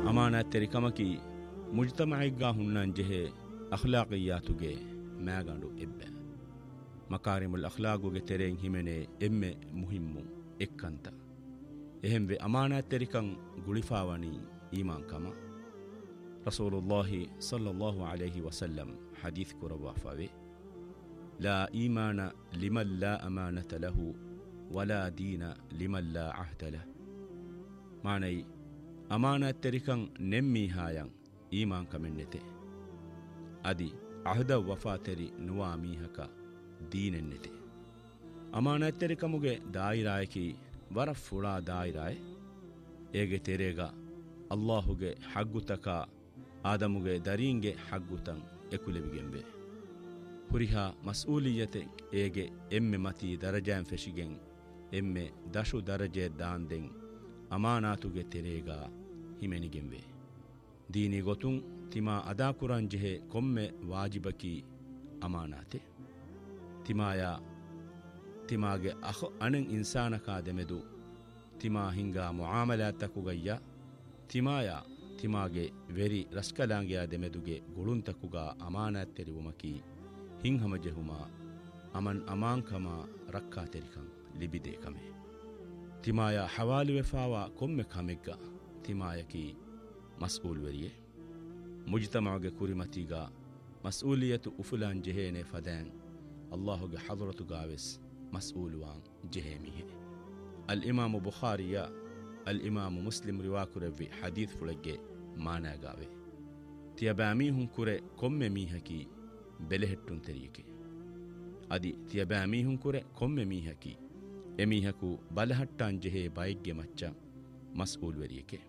ಅಮಾನತೆರಿಕಮಕಿ ಮುಜ್ತಮಯಿಗ್ಗಾ ಹುಣ್ಣನ್ ಜೆಹೆ ಅಖ್ಲಾಕಿಯಾತುಗೆ ಮ್ಯಾಗಂಡು ಎಬ್ಬೆ ಮಕಾರಿಮುಲ್ ಅಖ್ಲಾಗುಗೆ ತೆರೆಂ ಹಿಮೆನೆ ಎಮ್ಮೆ ಮುಹಿಮ್ಮು ಎಕ್ಕಂತ ಎಹೆಂವೆ ಅಮಾನತೆರಿಕಂ ಗುಳಿಫಾವಣಿ ಈಮಾನ್ ಕಮ ರಸೂಲುಲ್ಲಾಹಿ ಸಲ್ಲಲ್ಲಾಹು ಅಲೈಹಿ ವಸಲ್ಲಂ ಹದೀಸ್ ಕುರವಾಫಾವೆ ಲಾ ಈಮಾನ ಲಿಮನ್ ಲಾ ಅಮಾನತ ಲಹು ವಲಾ ದೀನ ಲಿಮನ್ ಲಾ ಅಹ್ದ ಲಹ್ ಮಾನೈ ಅಮಾನತೆರಿಕಂ ನೆಮ್ಮೀಹಾಯಂ ಈಮಾನ್ ಕಮೆನ್ನೆತೆ ಅದಿ ಅಹದ ವಫಾತೆರಿ ನುವಾ ಮೀಹಕ ದೀನೆನ್ನೆತೆ ಅಮಾನತೆರಿಕಮುಗೆ ದಾಯಿರಾಯಕಿ ವರ ಫುಳಾ ದಾಯಿರಾಯ್ ಏಗೆ ತೆರೆಗ ಅಲ್ಲಾಹುಗೆ ಹಗ್ಗುತಕ ಆದಮುಗೆ ದರೀಂಗೆ ಹಗ್ಗುತಂ ಎಕುಲೆವಿಗೆಂಬೆ ಹುರಿಹಾ ಮಸ್ಊಲಿಯತೆ ಏಗೆ ಎಮ್ಮೆ ಮತಿ ದರಜಾಂ ಫೆಶಿಗೆಂ ಎಮ್ಮೆ ದಶು ದರಜೆ ದಾಂದೆಂ ಅಮಾನಾತುಗೆ ತೆರೆಗ ಹಿಮೆನಿಗೆಂವೆ ದೀನಿ ಗೊತುಂ ತಿಮಾ ಅದಾ ಕುರಾನ್ ಜೆಹೆ ಕೊಮ್ಮೆ ವಾಜಿಬಕಿ ಅಮಾನಾತೆ ತಿಮಾಗೆ ಅಖ ಅಣಂ ಇನ್ಸಾನಕಾ ದೆಮೆದು ತಿಮಾ ಹಿಂಗಾ ಮುಆಮಲಾತಕುಗಯ್ಯ ತಿಮಾಗೆ ವೆರಿ ರಸ್ಕಲಾಂಗಿಯ ದೆಮೆದುಗೆ ಗುಳುಂತಕುಗ ಅಮಾನತೆರಿವುಮಕಿ ಹಿಂಹಮ ಜೆಹುಮ ಅಮನ್ ಅಮಾಂಕಮ ರಕ್ಕಾ ತೆರಿಕಂ ಲಿಬಿದೆ ಕಮೆ ತಿಮಾಯ ಹವಾಲುವೆಫಾವ ಕೊಮ್ಮೆ ಕಮೆಗ್ಗ ತಿಮಾಯಕಿ ಮಸ್ಊಲ್ ವೆರಿಯೆ ಮುಜ್ತಮಾಗೆ ಕುರಿಮತಿಗ ಮಸ್ಊಲಿಯತು ಉಫುಲಾನ್ ಜೆಹೇನೆ ಫದಾನ್ ಅಲ್ಲಾಹುಗೆ ಹದರತುಗಾವೆಸ್ ಮಸ್ಊಲುವಾನ್ ಜೆಹೇಮಿಹೆ ಅಲ್ ಇಮಾಮು ಬುಖಾರಿಯ ಅಲ್ ಇಮಾಮು ಮುಸ್ಲಿಂ ರಿವಾಕುರವ್ವಿ ಹದೀತ್ ಫುಳಗ್ಗೆ ಮಾನಾಗಾವೆ ತಿಯಬಾಮೀಹುಂ ಕುರೆ ಕೊಮ್ಮೆ ಮೀಹಕಿ ಬೆಲೆಹೆಟ್ಟುನ್ ತೆರಿಯಕೆ ಅದಿ ತಿಯಬಾಮೀಹುಂ ಕುರೆ ಕೊಮ್ಮೆ ಮೀಹಕಿ ಎಮೀಹಕು ಬಲಹಟ್ಟಾನ್ ಜೆಹೆ ಬೈಗ್ಗೆ ಮಚ್ಚ ಮಸ್ಊಲ್ ವೆರಿಯಕೆ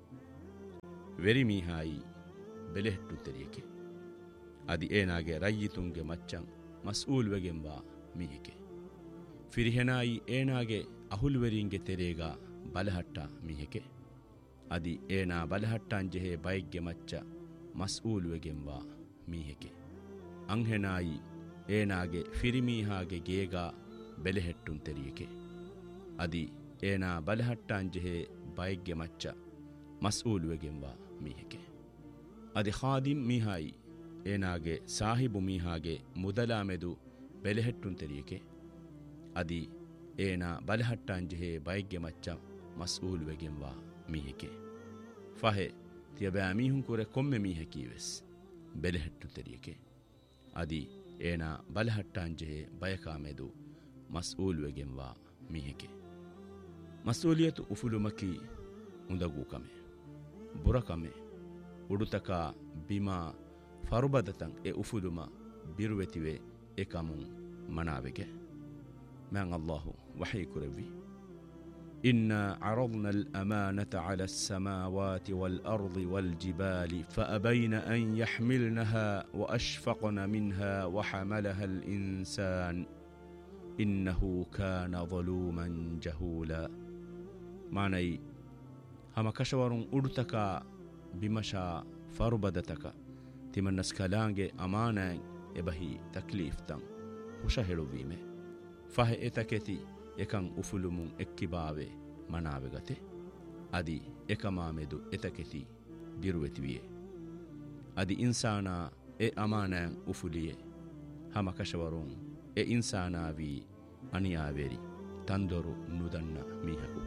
ವೆರಿ ಮೀಹಾಯಿ ಬೆಲೆಹೆಟ್ಟುನ್ ತೆರಿಯಕೆ ಅದಿ ಏನಾಗೆ ರಯ್ಯಿತುಂಗೆ ಮಚ್ಚಂ ಮಸ್ಊಲ್ ವೆಗೆಂಬ ಮೀಹಕೆ ಫಿರಿಹೆನಾಯಿ ಏನಾಗೆ ಅಹುಲ್ವೆರಿಂಗೆ ತೆರೆಗ ಬಲಹಟ್ಟ ಮೀಹಕೆ ಅದಿ ಏನಾ ಬಲಹಟ್ಟಾನ್ ಜೆಹೆ ಬೈಗ್ಗೆ ಮಚ್ಚ ಮಸ್ಊಲ್ ವೆಗೆಂಬ ಮೀಹಕೆ ಅಂಹೆನಾಯಿ ಏನಾಗೆ ಫಿರಿಮೀಹಾಗೆ ಗೇಗ ಬೆಲೆಹೆಟ್ಟುನ್ ತೆರಿಯಕೆ ಅದಿ ಏನಾ ಬಲಹಟ್ಟಾನ್ ಜೆಹೆ ಬೈಗ್ಗೆ ಮಚ್ಚ ಮಸ್ಊಲ್ ವೆಗೆಂಬ ಮೀಹಕೆ ಅದಿ ಖಾದಿಮ್ ಮೀಹಾಯಿ ಏನಾಗೆ ಸಾಹಿಬು ಮೀಹಾಗೆ ಮುದಲಾಮೆದು ಬೆಲೆಹೆಟ್ಟುನ್ ತೆರಿಯಕೆ ಅದಿ ಏನಾ ಬಲಹಟ್ಟಾನ್ ಜೆಹೆ ಬೈಗ್ಗೆ ಮಚ್ಚ ಮಸ್ಊಲ್ ವೆಗೆಂಬ ಮೀಹಕೆ ಫಹೆ ತಿಯಬಾಮೀಹುಂ ಕುರೆ ಕೊಮ್ಮೆ ಮೀಹಕೀವೆಸ್ ಬೆಲೆಹೆಟ್ಟು ತೆರಿಯಕೆ ಅದಿ ಏನಾ ಬಲಹಟ್ಟಾನ್ ಜೆಹೆ ಬಯಕಾಮೆದು ಮಸ್ಊಲ್ ವೆಗೆಂಬ ಮೀಹಕೆ ಮಸ್ಊಲಿಯತು ಉಫುಲುಮಕಿ ಉಂದಗೂ ಕಮೆ ಬುರಕಮೆ ಉಡುತಕ ಬಿಮಾ ಫರುಬದತಂ ಎ ಉಫುಲುಮ ಬಿರುವೆತಿವೆ ಎಕಮುಂ ಮನಾವೆಗೆ ಮ್ಯಾಂ ಅಲ್ಲಾಹು ವಹಿ ಕುರವಿ إنا عرضنا الأمانة على السماوات والأرض والجبال فأبين أن يحملنها وأشفقن منها وحملها الإنسان إنه كان ظلوما جهولا معني هما كشورون أرتكا بمشا فربدتك تمن نسكالانج أمانا إبهي تكليف تن وشهلو بيمه فهي إتكتي එකං උෆුලුමුන් එක්කිබාවේ මනාවගත අදි එකමාමෙදු එතකෙති බිරුවෙතිවියේ අදි ඉන්සානා එ අමානෑන් උෆුලියේ හමකශවරුන් එ ඉන්සානාවී අනියාවේරි තන්දොරු නුදන්න මීහකු